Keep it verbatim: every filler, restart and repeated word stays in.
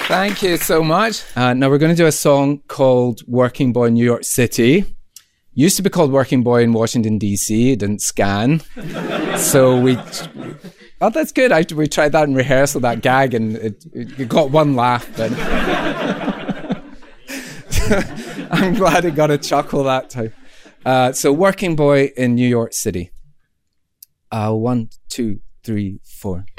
Thank you so much. Uh, now we're going to do a song called Working Boy in New York City. Used to be called Working Boy in Washington, D C. It didn't scan. So we... Oh, that's good. I, we tried that in rehearsal, that gag, and it, it, it got one laugh. But I'm glad it got a chuckle that time. Uh, so Working Boy in New York City. Uh, one, two, three, four.